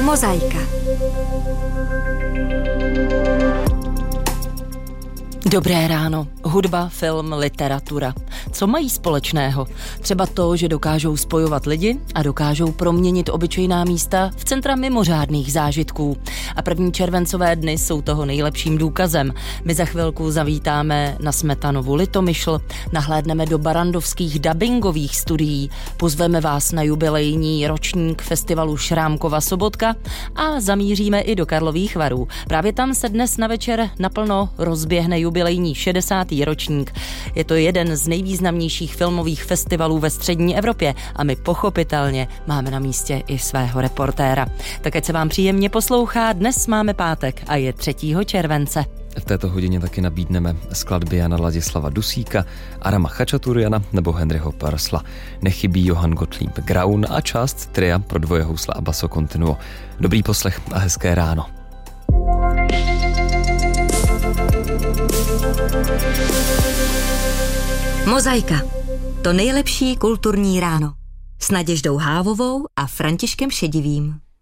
Mozaika. Dobré ráno. Hudba, film, literatura. Co mají společného? Třeba to, že dokážou spojovat lidi a dokážou proměnit obyčejná místa v centra mimořádných zážitků. A první červencové dny jsou toho nejlepším důkazem. My za chvilku zavítáme na Smetanovu Litomyšl, nahlédneme do barandovských dabingových studií, pozveme vás na jubilejní ročník festivalu Šrámkova Sobotka a zamíříme i do Karlových Varů. Právě tam se dnes na večer naplno rozběhne jubilejní 60. ročník. Je to jeden z nejvýznamnějších filmových festivalů ve střední Evropě a my pochopitelně máme na místě i svého reportéra. Tak ať se vám příjemně poslouchá, dnes máme pátek a je 3. července. V této hodině taky nabídneme skladby Jana Ladislava Dusíka, Arama Chačaturiana nebo Henryho Purcella. Nechybí Johann Gottlieb Graun a část tria pro dvoje housle a basso continuo. Dobrý poslech a hezké ráno. Mozaika. To nejlepší kulturní ráno. S Naděždou Hávovou a Františkem Šedivým.